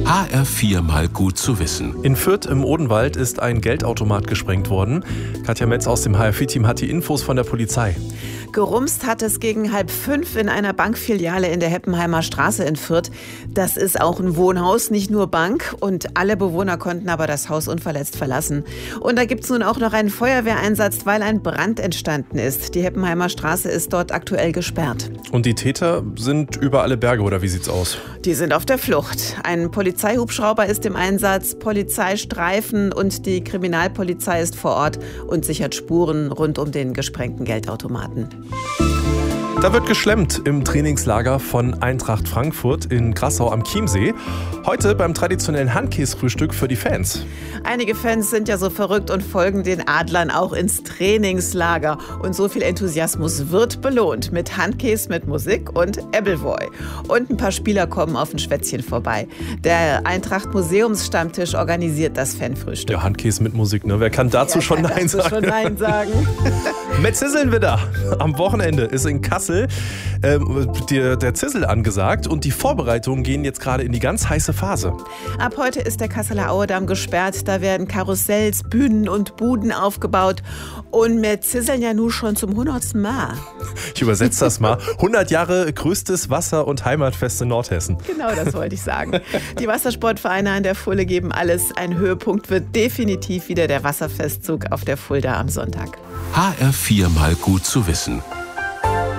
HR4 mal gut zu wissen. In Fürth im Odenwald ist ein Geldautomat gesprengt worden. Katja Metz aus dem HR4-Team hat die Infos von der Polizei. Gerumst hat es gegen 4:30 in einer Bankfiliale in der Heppenheimer Straße in Fürth. Das ist auch ein Wohnhaus, nicht nur Bank. Und alle Bewohner konnten aber das Haus unverletzt verlassen. Und da gibt es nun auch noch einen Feuerwehreinsatz, weil ein Brand entstanden ist. Die Heppenheimer Straße ist dort aktuell gesperrt. Und die Täter sind über alle Berge, oder wie sieht's aus? Die sind auf der Flucht. Ein Polizeihubschrauber ist im Einsatz, Polizeistreifen und die Kriminalpolizei ist vor Ort und sichert Spuren rund um den gesprengten Geldautomaten. Da wird geschlemmt im Trainingslager von Eintracht Frankfurt in Grassau am Chiemsee. Heute beim traditionellen Handkäsefrühstück für die Fans. Einige Fans sind ja so verrückt und folgen den Adlern auch ins Trainingslager. Und so viel Enthusiasmus wird belohnt mit Handkäse, mit Musik und Appleboy. Und ein paar Spieler kommen auf ein Schwätzchen vorbei. Der Eintracht-Museumsstammtisch organisiert das Fanfrühstück. Ja, Handkäse mit Musik, ne? Wer kann dazu schon Nein sagen? Mit Zisseln wieder. Am Wochenende ist in Kassel der Zissel angesagt und die Vorbereitungen gehen jetzt gerade in die ganz heiße Phase. Ab heute ist der Kasseler Auedamm gesperrt. Da werden Karussells, Bühnen und Buden aufgebaut. Und wir zisseln ja nun schon zum 100. Mal. Ich übersetze das mal. 100 Jahre größtes Wasser- und Heimatfest in Nordhessen. Genau, das wollte ich sagen. Die Wassersportvereine an der Fulde geben alles. Ein Höhepunkt wird definitiv wieder der Wasserfestzug auf der Fulda am Sonntag. HR4 mal gut zu wissen.